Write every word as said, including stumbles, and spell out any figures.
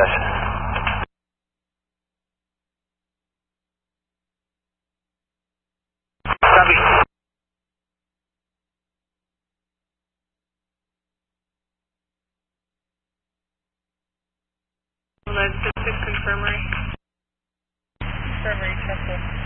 guys. Copy. Well, that's the six infirmary. Infirmary, Chester.